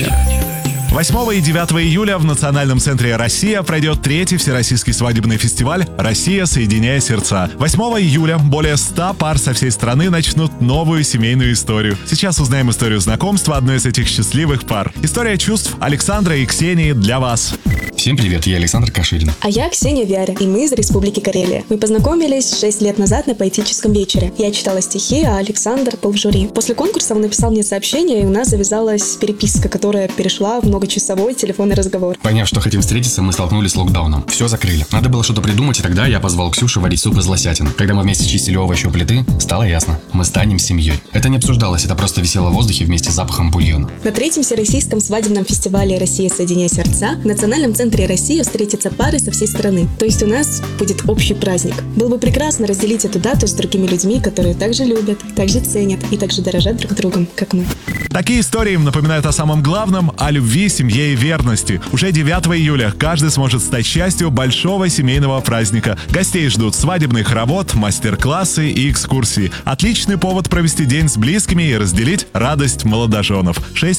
Передача. 8 и 9 июля в Национальном центре «Россия» пройдет 3-й Всероссийский свадебный фестиваль «Россия. Соединяя сердца». 8 июля более 100 пар со всей страны начнут новую семейную историю. Сейчас узнаем историю знакомства одной из этих счастливых пар. История чувств Александра и Ксении для вас. Всем привет, я Александр Каширин. А я Ксения Вяря, и мы из Республики Карелия. Мы познакомились 6 лет назад на поэтическом вечере. Я читала стихи, а Александр был в жюри. После конкурса он написал мне сообщение, и у нас завязалась переписка, которая перешла в многочасовой телефонный разговор. Поняв, что хотим встретиться, мы столкнулись с локдауном. Все закрыли. Надо было что-то придумать, и тогда я позвал Ксюшу варить суп из лосятин. Когда мы вместе чистили овощи у плиты, стало ясно. Мы станем семьей. Это не обсуждалось, это просто висело в воздухе вместе с запахом бульона. На 3-м Всероссийском свадебном фестивале «Россия. Соединяя сердца» в Национальном центре «Россия» встретятся пары со всей страны. То есть у нас будет общий праздник. Было бы прекрасно разделить эту дату с другими людьми, которые также любят, также ценят и также дорожат друг другом, как мы. Такие истории им напоминают о самом главном – о любви, семье и верности. Уже 9 июля каждый сможет стать частью большого семейного праздника. Гостей ждут свадебный хоровод, мастер-классы и экскурсии. Отличный повод провести день с близкими и разделить радость молодоженов. 6